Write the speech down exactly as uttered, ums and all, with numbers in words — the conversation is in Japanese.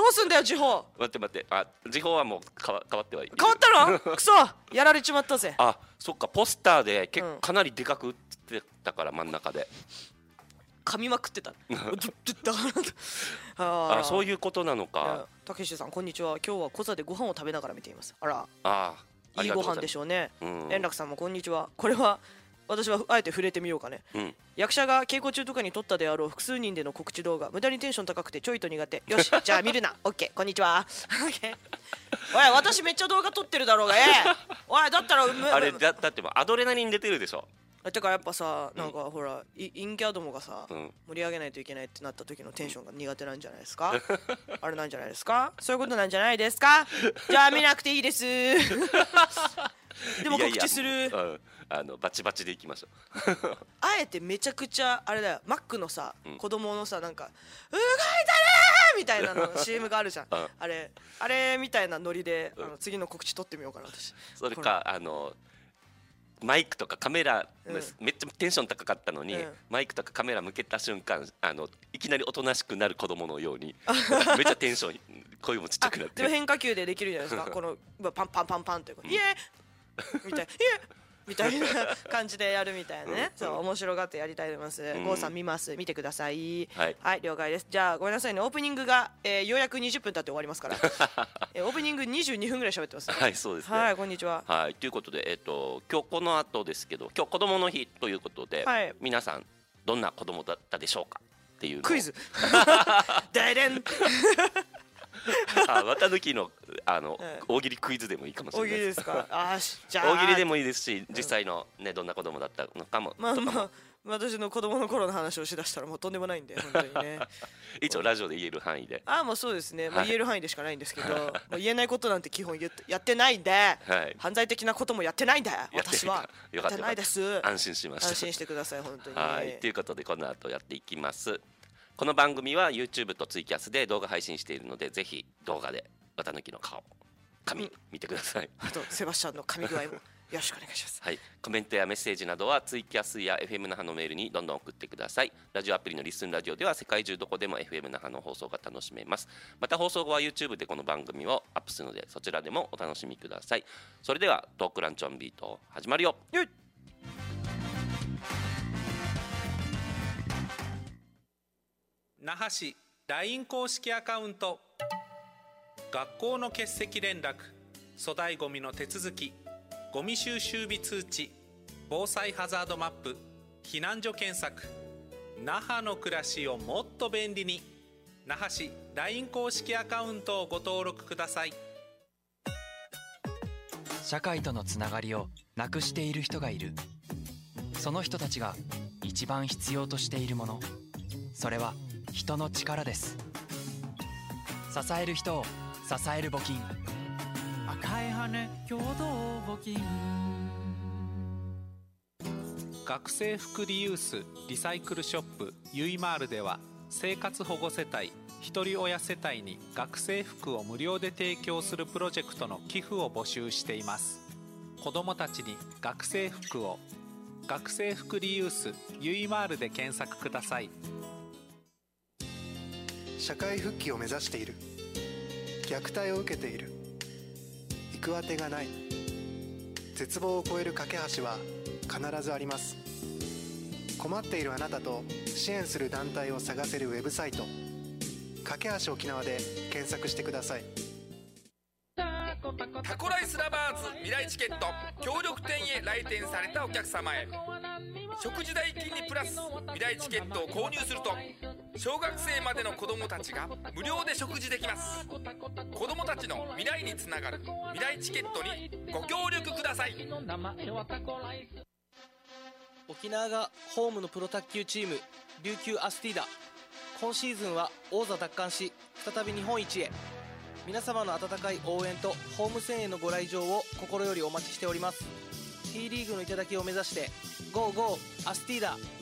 うすんだよ時報。 待って待って、あ、時報はもう変わ変わってはいる。 変わったの？くそ、やられちまったぜ。 あ、そっか、ポスターで結うん構かなりでかく打ってたから、真ん中で。 噛みまくってた。 あ、そういうことなのか。 たけしさんこんにちは。今日はコザでご飯を食べながら見ています。あら、 ああ、 いいご飯でしょうね。 うん、 円楽さんもこんにちは。これは私はあえて触れてみようかね、 うん、役者が稽古中とかに撮ったであろう複数人での告知動画、無駄にテンション高くてちょいと苦手。よしじゃあ見るな。オッケー、こんにちは。おい、私めっちゃ動画撮ってるだろうが。えおい、だったらあれだ、だってもアドレナリン出てるでしょ。 てかやっぱさ、なんかほら、インキャどもがさ、 うん、 盛り上げないといけないってなった時のテンションが苦手なんじゃないですか。あれなんじゃないですか。そういうことなんじゃないですか。じゃあ見なくていいです。でも告知する。 いやいや、うん、あのバチバチでいきましょう。 あえてめちゃくちゃあれだよ、マックのさ、 うん、 子供のさ、なんか「うがいたねー!」みたいなの シーエム があるじゃん、うん、あれあれみたいなノリで、うん、あの次の告知撮ってみようかな私。 それか、あのマイクとかカメラ、うん、めっちゃテンション高かったのに、うん、マイクとかカメラ向けた瞬間、あのいきなりおとなしくなる子供のようにめっちゃテンション声もちっちゃくなって。 でも変化球でできるじゃないですか。このパンパンパンパンって、うん、イエーみたいな、イエーみたいな感じでやるみたいなね、うん、そう面白がってやりたいと思います。うん、ゴーさん見ます、見てください。はい、はい、了解です。じゃあごめんなさいね、オープニングが、えー、ようやくにじゅっぷん経って終わりますから、えー、オープニングにじゅうにふんぐらい喋ってます、ね。 はい、そうですね。 はい、こんにちは。 はい、ということで、えっと今日この後ですけど、今日子供の日ということで、はい、皆さんどんな子供だったでしょうかっていうのクイズ。ダイデン。 あ、綿抜きのあの、うん、大喜利クイズでもいいかもしれないです。 大喜利ですか。あ、じゃあ大喜利でもいいですし、実際のね、どんな子供だったのかも。 まあまあ、私の子供の頃の話をしだしたらもうとんでもないんで、本当にね。 一応ラジオで言える範囲で。 ああ、もうそうですね。まあ、言える範囲でしかないんですけど、まあ、言えないことなんて基本言ってやってないんで、はい、犯罪的なこともやってないんだよ。私はやってないです。 安心しました。 安心してください、本当に。 はい、ということでこの後やっていきます。この番組は YouTube とツイキャスで動画配信しているので、ぜひ動画で綿抜きの顔、髪見てください。 あとセバスチャンの髪具合もよろしくお願いします。 はい、コメントやメッセージなどはツイキャスや エフエム 那覇のメールにどんどん送ってください。ラジオアプリのリスンラジオでは世界中どこでも エフエム 那覇の放送が楽しめます。また放送後は YouTube でこの番組をアップするので、そちらでもお楽しみください。それではトークランチョンビート始まるよ。 よい。 那覇市 ライン 公式アカウント、学校の欠席連絡、粗大ごみの手続き、ゴミ収集日通知、防災ハザードマップ、避難所検索。那覇の暮らしをもっと便利に。那覇市 ライン 公式アカウントをご登録ください。 社会とのつながりをなくしている人がいる。その人たちが一番必要としているもの、それは人の力です。支える人を支える募金、 赤い羽共同募金。 学生服リユースリサイクルショップゆいまーるでは、生活保護世帯ひとり親世帯に学生服を無料で提供するプロジェクトの寄付を募集しています。子どもたちに学生服を、学生服リユースゆいまーるで検索ください。 社会復帰を目指している、虐待を受けている、行く当てがない、絶望を超える架け橋は必ずあります。困っているあなたと支援する団体を探せるウェブサイト、架け橋沖縄で検索してください。 タコライスラバーズ未来チケット協力店へ来店されたお客様へ、食事代金にプラス未来チケットを購入すると小学生までの子どもたちが無料で食事できます。子どもたちの未来につながる未来チケットにご協力ください。 沖縄がホームのプロ卓球チーム琉球アスティーダ、今シーズンは王座奪還し再び日本一へ。皆様の温かい応援とホーム戦へのご来場を心よりお待ちしております。 T リーグの頂を目指してゴーゴーアスティーダ。